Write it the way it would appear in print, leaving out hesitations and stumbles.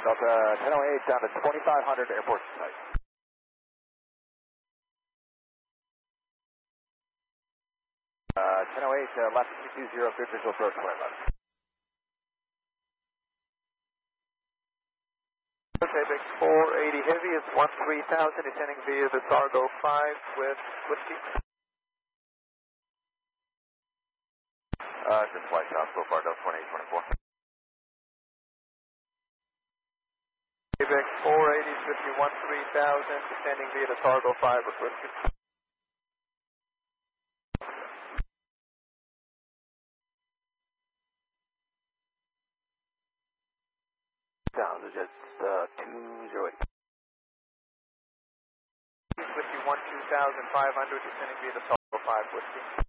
Delta 1008 down to 2500 airport site. Uh, 1008 left 220, good visual approach, flight left. Okay, big 480 heavy is 13,000, descending via the Sargo 5 with whiskey. Just flight south, so far, Delta 2824. Quebec 480 is 13,000, descending via the Sargo 5 with whiskey. Sounds is just 208. Whiskey 12,500, descending via the Sargo 5 whiskey.